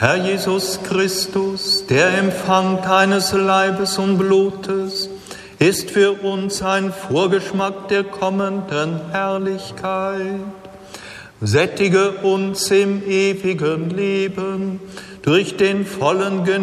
Herr Jesus Christus, der Empfang deines Leibes und Blutes, ist für uns ein Vorgeschmack der kommenden Herrlichkeit. Sättige uns im ewigen Leben durch den vollen Genuss